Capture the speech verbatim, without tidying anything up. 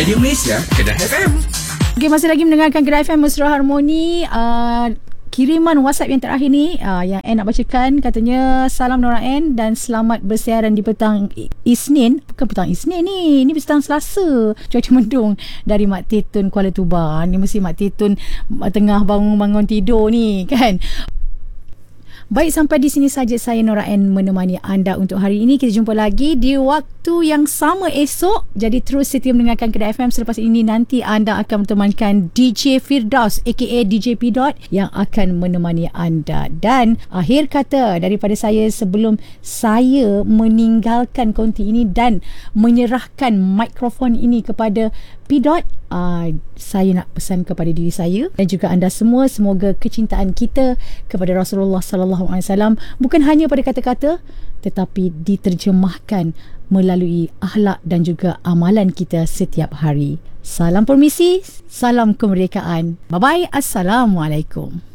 Radio Malaysia, Kedah F M. Okay, masih lagi mendengarkan Kedah F M Mesra Harmoni. uh, Kiriman WhatsApp yang terakhir ni, uh, yang Ann nak bacakan, katanya, salam Nora Ann dan selamat bersiaran di petang Isnin. Bukan petang Isnin ni, ni petang Selasa. Cuaca mendung dari Mak Tetun Kuala Tubang. Ni mesti Mak Tetun tengah bangun-bangun tidur ni kan. Baik, sampai di sini saja saya Nora Ann menemani anda untuk hari ini. Kita jumpa lagi di waktu yang sama esok. Jadi terus setia mendengarkan Kedah F M. Selepas ini nanti anda akan bertemankan D J Firdaus aka D J P Dot yang akan menemani anda. Dan akhir kata daripada saya sebelum saya meninggalkan konti ini dan menyerahkan mikrofon ini kepada P Dot, uh, saya nak pesan kepada diri saya dan juga anda semua, semoga kecintaan kita kepada Rasulullah sallallahu alaihi wasallam bukan hanya pada kata-kata tetapi diterjemahkan melalui akhlak dan juga amalan kita setiap hari. Salam permisi, salam kemerdekaan. Bye bye, assalamualaikum.